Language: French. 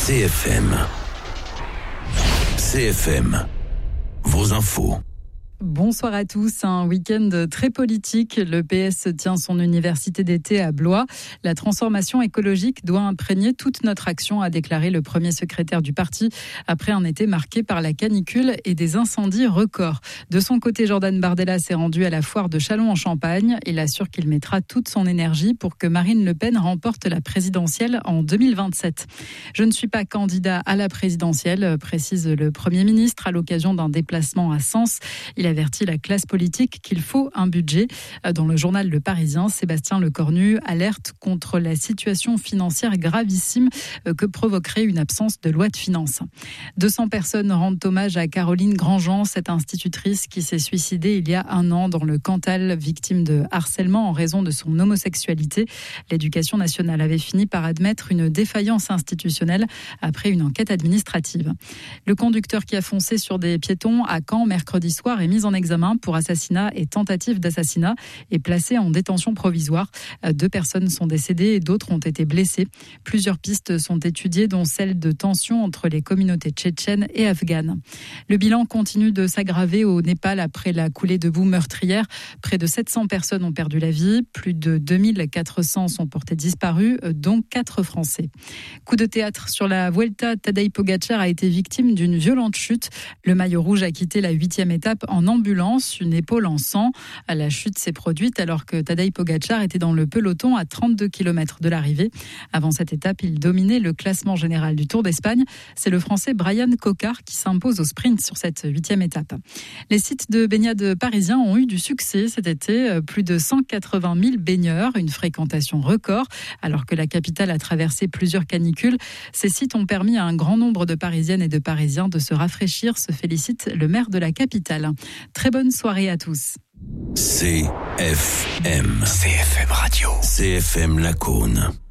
CFM. CFM. Vos infos. Bonsoir à tous. Un week-end très politique. Le PS tient son université d'été à Blois. La transformation écologique doit imprégner toute notre action, a déclaré le premier secrétaire du parti après un été marqué par la canicule et des incendies records. De son côté, Jordan Bardella s'est rendu à la foire de Châlons-en-Champagne. Il assure qu'il mettra toute son énergie pour que Marine Le Pen remporte la présidentielle en 2027. Je ne suis pas candidat à la présidentielle, précise le Premier ministre à l'occasion d'un déplacement à Sens. Il avertit la classe politique qu'il faut un budget. Dans le journal Le Parisien, Sébastien Lecornu alerte contre la situation financière gravissime que provoquerait une absence de loi de finances. 200 personnes rendent hommage à Caroline Grandjean, cette institutrice qui s'est suicidée il y a un an dans le Cantal, victime de harcèlement en raison de son homosexualité. L'Éducation nationale avait fini par admettre une défaillance institutionnelle après une enquête administrative. Le conducteur qui a foncé sur des piétons à Caen mercredi soir est mis en examen pour assassinat et tentative d'assassinat et placé en détention provisoire. 2 personnes sont décédées et d'autres ont été blessées. Plusieurs pistes sont étudiées, dont celle de tensions entre les communautés tchétchènes et afghanes. Le bilan continue de s'aggraver au Népal après la coulée de boue meurtrière. Près de 700 personnes ont perdu la vie. Plus de 2400 sont portés disparus, dont 4 Français. Coup de théâtre sur la Vuelta, Tadej Pogačar a été victime d'une violente chute. Le maillot rouge a quitté la 8e étape en ambulance, une épaule en sang. La chute s'est produite alors que Tadej Pogačar était dans le peloton à 32 km de l'arrivée. Avant cette étape, il dominait le classement général du Tour d'Espagne. C'est le Français Brian Cocard qui s'impose au sprint sur cette 8e étape. Les sites de baignade parisiens ont eu du succès cet été. Plus de 180 000 baigneurs, une fréquentation record. Alors que la capitale a traversé plusieurs canicules, ces sites ont permis à un grand nombre de Parisiennes et de Parisiens de se rafraîchir, se félicite le maire de la capitale. Très bonne soirée à tous. CFM Radio. CFM Lacaune.